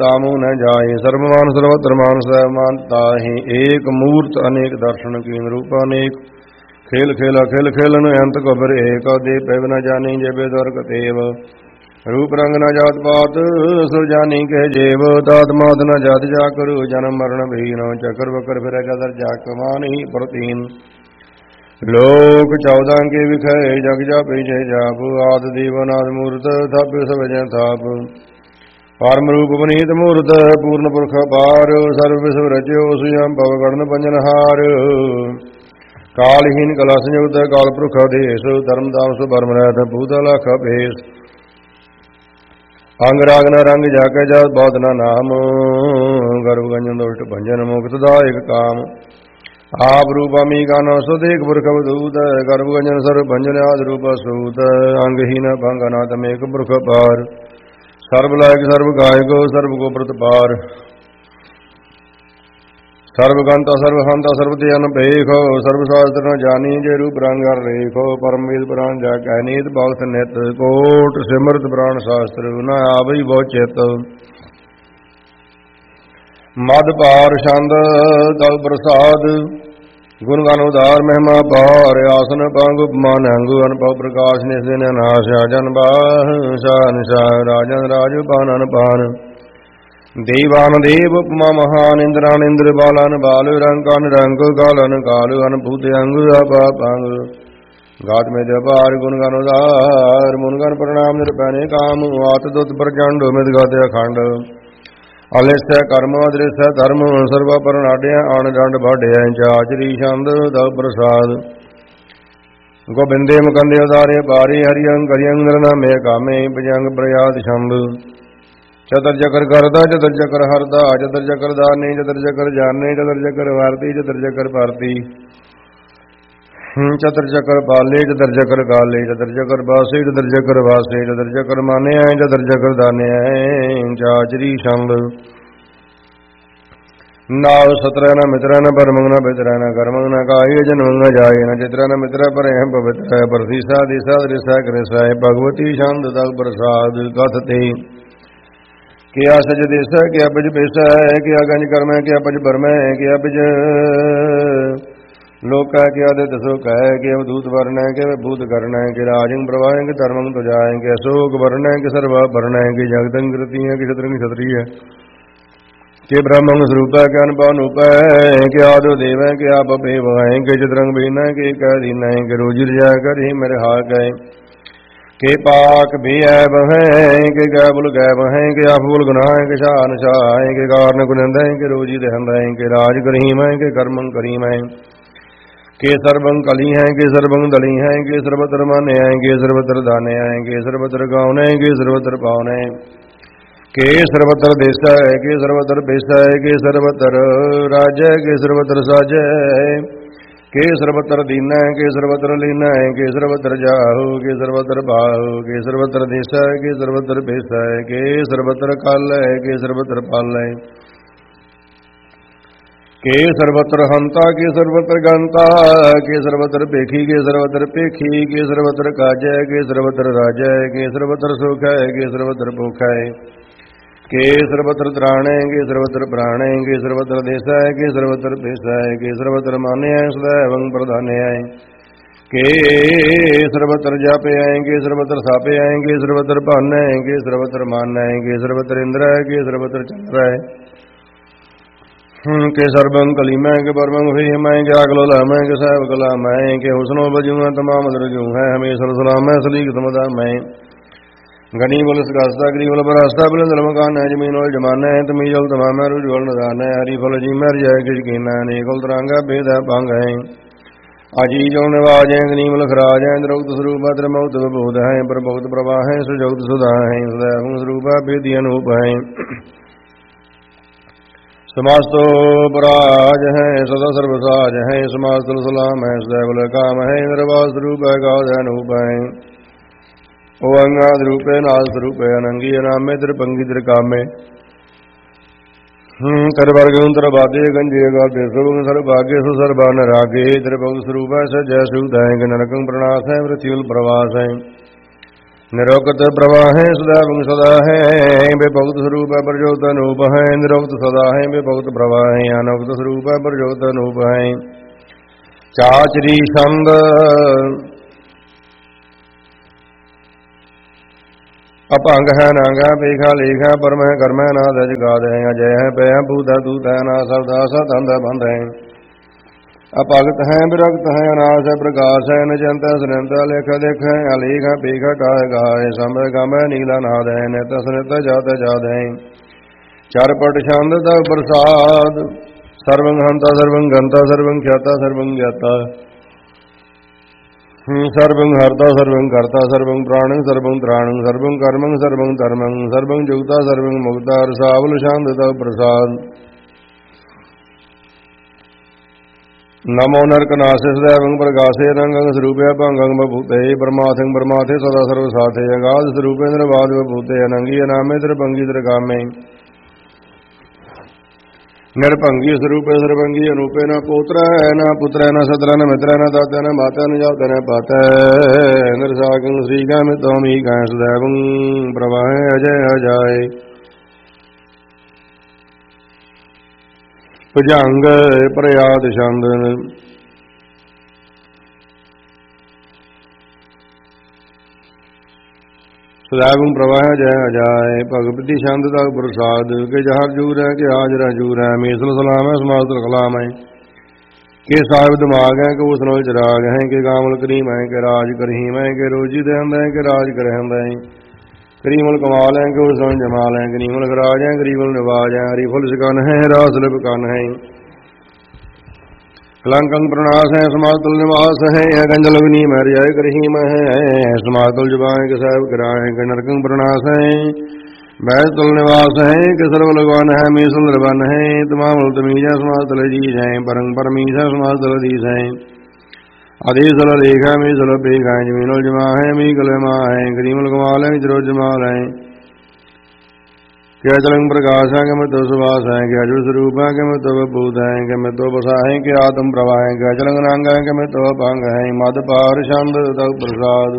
ਤਾਮੂ ਨ ਜਾਏ। ਸਰਬਮਾਨ ਸਰਵਤਰ ਮਾਨ ਸਹਿਮਾਨ ਤਾਹੀ। ਏਕ ਮੂਰਤ ਅਨੇਕ ਦਰਸ਼ਨ ਕੀਨ ਰੂਪ ਅਨੇਕ। ਖੇਲ ਖੇਲ ਅਖਿਲ ਖੇਲਨ ਅੰਤ ਕਬਰ ਏਕ। ਦੇ ਪੈਵ ਨ ਜਾਣੀ ਜੇਬੇ ਦੁਰਗ ਤੇਵ। रूप रंग न जात पात सो जानी कह जेव। तात मात न जात जा करू जन्म मरण भीन। चक्र बकर फिर गदर जाक मानी प्रतीन। लोक 14 के विखय जग जा पीछे जाप। आद दीवन आद मूर्त थप सब जय थाप। परम रूप पुनीत मूर्त पूर्ण पुरख पार। सर्व विश्व रचयो सुयम पव गण पंजनहार। कालहीन कला संयुक्त काल पुरख देश। धर्म दाम सु भरम रहत भूतल भेष। अंग राग न रंग जाके जा बहुत न नाम। गर्भ गंजन दुष्ट भंजन मुक्त दायक काम। आप रूपामी का न सुदेख पुरख दूत। गर्भ गंजन सर्व भंजन आद रूप सूत। अंगहीन भंग अनाथ मेक पुरख पार। सर्व लायक सर्व गायक सर्व को प्रतपार। सर्वगंता सर्वहंता सर्वतेन पेखो। सर्वशास्त्र न जानी जे रूप रंग रेखो। परम वेद पुराण जा कहनीत भगत नित। कोट सिमरत पुराण शास्त्र न आवई बहु चित। मद पार छंद दल प्रसाद। गुण गान उदार महिमा पार। आसन पंग उपमान अंगु अनपव प्रकाश निस्दिन अनाश। जन बाह शान शाह राजन राज पान पान। देवान देव उपमा महान। इंद्रान इंद्र बालन बाल। रंकान रंग कालन काल। अनभूत अंग अपांग। गात में जबार गुण गान उदार। मुनगन प्रणाम निरपैने काम। आत दुत प्रचंड मित गाते अखंड। अलिस्य कर्म अदृश्य धर्म। सर्व परनाड्य आन दंड भाड्य। चाचरी छंद दल प्रसाद। गोबिंदे मुकंदे उदारे बारी। हरियंग हरियंग नरनामे कामे। भजंग प्रयाद छंद। चतर चकर करता चतर चकर हरता। चतर चकर दाने चतर चकर जाने। चतर चकर वारती चतर चकर भारती। चतर चकर पाले चतर चकर काले। चतर चकर बासे चतर चकर वासे। चतर चकर माने आए चतर चकर दाने आए। चाचरी छंद। नाव सत्र न मित्र न परमंग न पितर न कर्मंग न काय जन्मंग न जाय। न चित्र न मित्र पर पवित्र। प्रतीसा दिशा दृशा कृषाय। भगवती छंद दल प्रसाद कथते। क्या सज देश है क्या बज बेस है। क्या गंज कर्म है क्या बज भरम है। क्या बज लोक है क्या दित सुख है। क्या दूत वर्ण है क्या भूत कर्ण है। कि राजंग प्रभा है कि धर्मंग तो जाए। कि अशोक वर्ण है कि सर्व वर्ण है। कि जगदंग कृति है कि शत्रंग क्षत्रिय है। कि ब्रह्मंग स्वरूप है कि अनपान उप है। कि आदो देव है कि आप अपेव है। कि चित्रंग बीन है कि कह दीन है। कि रोजी जा कर ही मेरे हाक है। के पाक भी ऐब हैं। के गैबुल गैब हैं। के आफुल गुनाह हैं। के शान शाह हैं। के कारण गुनंद हैं। के रोजी दहंद हैं। के राज करीम हैं। के कर्मंग करीम हैं। के सर्वंग कली हैं। के सर्वंग दली हैं। के सर्वत्र माने हैं। के सर्वत्र दाने हैं। के सर्वत्र गाउने हैं। के सर्वत्र पाउने हैं। के सर्वत्र देश है। के सर्वत्र बेस है। के सर्वत्र राज है। के सर्वत्र साज है। के सर्वत्र दीना है। के सर्वत्र लीना है। के सर्वत्र जाहु। के सर्वत्र बाहु। के सर्वत्र देश है। के सर्वत्र बेस है। के सर्वत्र काल है। के सर्वत्र पाल है। के सर्वत्र हंता। के सर्वत्र गंता। के सर्वत्र पेखी। के सर्वत्र पेखी। के सर्वत्र काज है। के सर्वत्र राज है। के सर्वत्र सुख है। के सर्वत्र भूख है। के सर्वत्र त्राण है। के सर्वत्र प्राण है। के सर्वत्र देश है। के सर्वत्र पेश है। के सर्वत्र माने है सदैव प्रधान है। के सर्वत्र जापे हैं। के सर्वत्र सापे हैं। के सर्वत्र भान है। के सर्वत्र मान है। के सर्वत्र इंद्र है। के सर्वत्र चंद्र है। के सर्वं कलीम है। के परमंग भीम है। के आगलोलाम है। के साहब कलाम है। के हुस्नो बजू है। तमाम दरजू है। हमेशा सलाम है। सलीक समदाम है। गनी बोल सकास्ता गरी बोल बरास्ता बोल धर्मकान है। जमीन और जमाना है। तमी जल तमाम है। रुझोल नदान है। हरी फल जी मर जाए किस कीना है। नेकल तरांगा भेद है भांग है। आजी जो निवाज है। गनी बोल खराज है। द्रौत स्वरूप है। त्रिमौत विभूत है। पर भक्त प्रभा है। सुजौत सुधा है। सदैव स्वरूप है। भेदी अनूप है। समास्तो पराज है। सदा सर्वसाज है। समास्त सलाम है। सदैव काम है। निर्वास रूप है। गाध अनूप है। ओ अंगाद रूपे नाद स्वरूप है। अनंगी नाम में त्रिपंगी त्रिकामे। कर वर्ग तर बादे गंजे गाते सुभंग सर भाग्य सुसर बान रागे। त्रिभंग स्वरूप है। सजय सूद है। कि नरकंग प्रणाश है। मृत्युल प्रवास है। निरोक्त प्रवाहे सदैव सदा है बेभक्त स्वरूप है प्रजोत अनूप है निरोक्त सदा है बेभक्त प्रवाहे अनोक्त स्वरूप है प्रजोत अनूप है चाचरी छंद अपंग है नांग है पेखा लेख है परम है कर्म है नाद है जगाद है अजय है पय है भूत है दूत है ना शब्द सतंद बंध है अपगत है विरक्त है अनाश है प्रकाश है निजंत सुनंत लेख देख है अलेख है पेख गाय गाय समय गम है नीला नाद है नित सुनित जात जाद है चरपट छंद तव प्रसाद सर्वं हंता सर्वं गंता सर्वं ख्याता सर्वं ज्ञाता सर्वं हर्ता सर्वं कर्ता सर्वं प्राणं सर्वं त्राणं सर्वं कर्मं सर्वं धर्मं सर्वं जुगता सर्वं मुक्ता सावल शांत तव प्रसाद नमो नरकनाशे सदैवं प्रकाशे रंगं स्वरूपे भंगं बभूते परमार्थं परमार्थे सदा सर्वसाथे अगाध स्वरूपे निर्बाध बभूते अनंगी अनामे त्रिभंगी त्रिकामे निरभंगी स्वरूपे सर्वंगी अनूपे न पोत्र न पुत्र न सत्र न मित्र न दाता न माता न जाता न पाता निरसागं श्रीगाम त्वमी गाय सदैवं प्रवाह अजय अजाय भुजंग प्रयाद छंद सदैवं प्रवाह जय अजाय भगवती छंद तक प्रसाद के जहर जूर है के हाजर जूर है मेसल सलाम है समातल कलाम है के साहिब दिमाग है के उसनोल चिराग है के गामल करीम है के राज करहीम है के रोजी दहंद है के राज करहंद है करीमल कमाल है के उसनोल जमाल है करीमल गराज है करीमल निवाज है हरिफुल सिकन है रासलब कन है कलंकं प्रणास है समातुल निवास है गंजल अग्नि मर्याय करहीम है समातुल जुबान के साहिब कराए के नरकं प्रणास है बैतुल निवास है के सर्व लगवान है मीसल रवन है तमाम तमीज समातुल जीज है परंग परमीज समातुल दीस है आदेशल लेख है मीसल बेख है जमीनुल जमा है मी कलमा है करीमुल कमाल है जरो जमाल है क्या चलंग प्रकाश है कि मैं तो सुभाष है क्या जो स्वरूप है कि मैं तो भूत है कि मैं तो बसा है कि आत्म प्रभा है क्या चलंग नांग है कि मैं तो पांग है मद पार शांत तक प्रसाद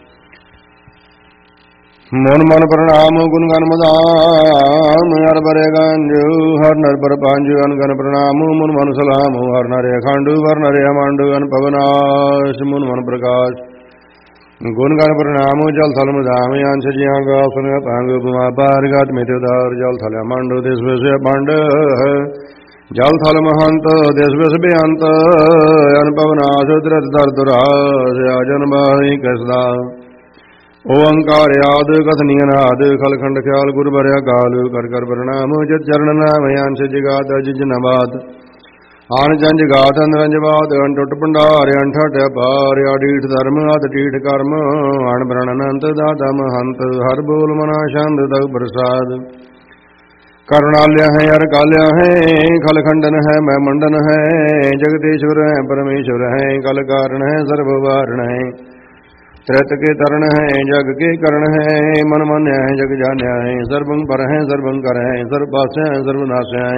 मन मन प्रणाम गुण गण मदाम हर बरे गांजू हर नर पर पांजू अनगन प्रणाम मुन मन सलाम हर नरे खांडू वर नरे मांडू अन पवनाश मुन मन प्रकाश गुण गण प्रणाम जल थल मधाम अंश जिया गासन पांग उपमा पार गात में उदार जल थल मंड देश से पंड जल थल महंत देश बस बेअंत अनपवनाश द्रत दर दुरास आजन बाई कसदा ओंकार याद कथनीय नाद खलखंड ख्याल गुरु भरया काल कर कर प्रणाम जत चरण नाम अंश जिगात अजिज नबात आन जंज गात अंज बात अंटुट भंडार अंठट पार अडीठ धर्म अत टीठ कर्म अण ब्रणनंत दाता महंत हर बोल मना छंद तक प्रसाद करुणाल्य है हर काल्या है खलखंडन है मैं मंडन है जगदीश्वर है परमेश्वर है कल कारण है सर्ववारण है त्रैत के तरण है जग के करण है मन मन है जग जान्या है सर्वं पर है सर्वं कर है सर्वपास है सर्वनाश है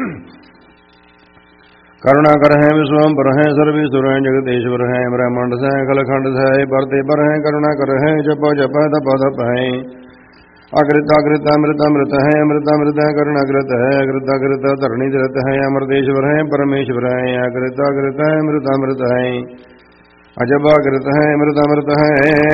करुणा कर है विश्वम पर है सर्वेश्वर है जगदीश्वर है ब्रह्मांड से खलखंड से परते पर है करुणा कर है जप जप तप तप है अकृत अकृत अमृत अमृत है अमृत अमृत है करुणाकृत है अकृत अकृत धरणी धृत है अमृतेश्वर है परमेश्वर है अकृत अकृत है अमृत अमृत है अजब अकृत है अमृत अमृत है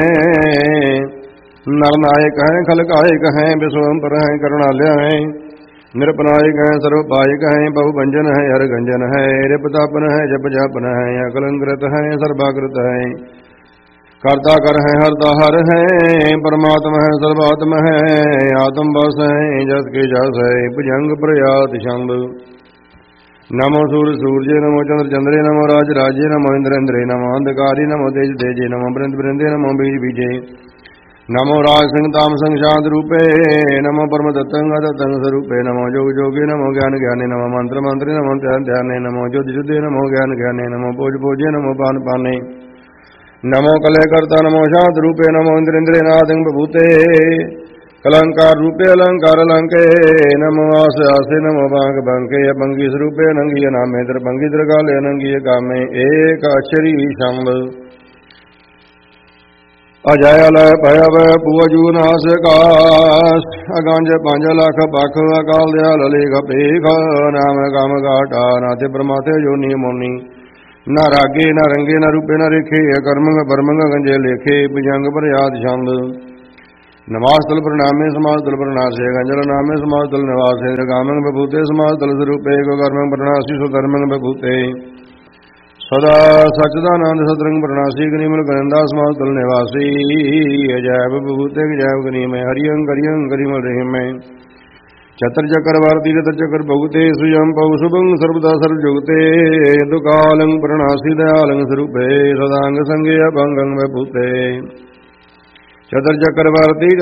नरनायक है खलकायक है विश्वम पर है करुणालय है निरपनायक है सर्वपायक है बहुभंजन है हर गंजन है रिपतापन है जप जापन है अकलंकृत है सर्वाकृत है कर्ता कर है हरता हर है परमात्मा है सर्वात्मा है आत्म बस है जस के जस है भुजंग प्रयात छंद नमो सूर्य सूर्य नमो चंद्र चंद्रे नमो राज राजे नमो इंद्र इंद्रे नमो अंधकारी नमो तेज तेजे नमो बृंद बृंदे नमो बीज बीजे नमो राज सिंह ताम संग शांत रूपे नमो परम दत्तंग दत्तंग स्वरूपे नमो जोग जोगी नमो ज्ञान ज्ञाने नमो मंत्र मंत्रे नमो ध्यान ध्याने नमो ज्योति शुद्धे नमो ज्ञान ज्ञाने नमो पूज पूजे नमो पान पाने नमो कलय कर्ता नमो शांत रूपे नमो इंद्र इंद्रे नादंग बभूते कलंकार रूपे अलंकार अलंके नमो आस आसे नमो बांग बंके बंगी स्वरूपे नंगी नामे द्र बंगी द्र काले नंगी कामे एक अक्षरी शंभ ਅਜੈ ਲੈ ਭਇ ਪੂਜੂ ਨਾਸ ਕਾਸ ਅਗੰਜ 5 ਲੱਖ ਪਖ ਅਕਾਲ ਦਿਆਲ ਲੇਖ ਭੇਖ ਨਾਮ ਗਮ ਘਾਟਾ ਨਾਤੇ ਪ੍ਰਮਾਤੇ ਜੋਨੀ ਮੋਨੀ ਨਾ ਰਾਗੇ ਨਾ ਰੰਗੇ ਨਾ ਰੂਪੇ ਨਾ ਰੇਖੇ ਕਰਮੰਗ ਬਰਮੰਗ ਗੰਜੇ ਲੇਖੇ ਭੁਜੰਗ ਪ੍ਰਯਾਦ ਛੰਦ ਨਮਾਸਤਲ ਪ੍ਰਣਾਮੇ ਸਮਾਸਤਲ ਪ੍ਰਣਾਸੇ ਗੰਜਲ ਨਾਮੇ ਸਮਾਸਤਲ ਨਿਵਾਸੇ ਗਾਮੰਗ ਬਭੂਤੇ ਸਮਾਸਤਲ ਸਰੂਪੇ ਕੋ ਕਰਮੰਗ ਪ੍ਰਣਾਸੀ ਸੋ ਧਰਮੰਗ ਬਭੂਤੇ ਸਦਾ ਸਚਦਾਨੰਦ ਸਤਰੰਗ ਪ੍ਰਣਾਸੀ ਗਨੀਮਲ ਗਨੰਦਾ ਸਮਾਸਤਲ ਨਿਵਾਸੀ ਅਜੈਬ ਬਭੂਤੇ ਜੈਬ ਗਨੀਮੈ ਹਰਿਯੰ ਕਰਿਯੰ ਕਰਿਮਲ ਰਹਿਮੈ ਚਤਰ ਚੱਕਰ ਵਾਰਤੀ ਰਤਰ ਚੱਕਰ ਭਗੁਤੇ ਸੁਯੰ ਪਉ ਸੁਭੰ ਸਰਬਦਾ ਸਰਬ ਜੁਗਤੇ ਦੁਕਾਲੰ ਪ੍ਰਣਾਸੀ ਦਇਆਲੰ ਸਰੂਪੇ ਸਦਾੰਗ ਸੰਗੇ ਅਭੰਗੰ ਵਿਭੂਤੇ ਚਤਰ ਚੱਕਰ ਵਾਰਤੀ